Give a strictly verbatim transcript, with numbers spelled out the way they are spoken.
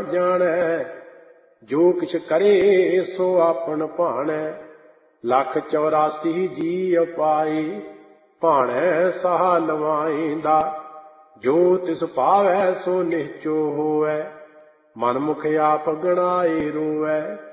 ਜਾਣੈ। ਜੋ ਕਿਛ ਕਰੇ ਸੋ ਆਪਨ ਭਾਣੈ। ਲੱਖ ਚੌਰਾਸੀ ਜੀ ਉਪਾਈ ਭਾਣੈ ਸਹਾ ਲਵਾਈਂਦਾ। ਜੋ ਤਿਸ ਭਾਵੈ ਸੋ ਨਿਹਚੋ ਹੋਵੈ। ਮਨ ਮੁਖ ਆਪ ਗਣਾਏ ਰੋਵੈ।